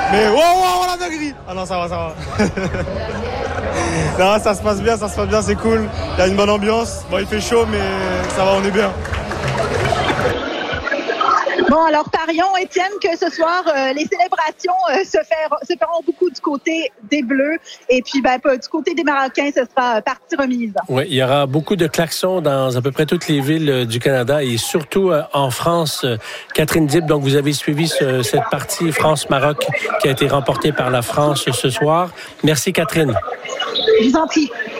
Mais oh la dinguerie. Ah non, ça va. Non, ça se passe bien, c'est cool. Il y a une bonne ambiance. Bon, il fait chaud, mais ça va, on est bien. Bon, alors parions, Étienne, que ce soir, les célébrations se feront beaucoup du côté des Bleus. Et puis, du côté des Marocains, ce sera partie remise. Oui, il y aura beaucoup de klaxons dans à peu près toutes les villes du Canada et surtout en France. Catherine Dip, donc vous avez suivi cette partie France-Maroc qui a été remportée par la France ce soir. Merci, Catherine. Je vous en prie.